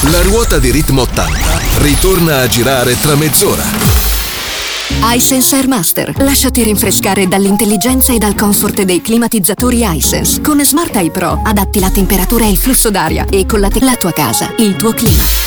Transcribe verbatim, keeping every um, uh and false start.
La ruota di Ritmo ottanta ritorna a girare tra mezz'ora. iSense Airmaster. Lasciati rinfrescare dall'intelligenza e dal comfort dei climatizzatori iSense. Con Smart Eye Pro adatti la temperatura e il flusso d'aria e con la, te- la tua casa, il tuo clima.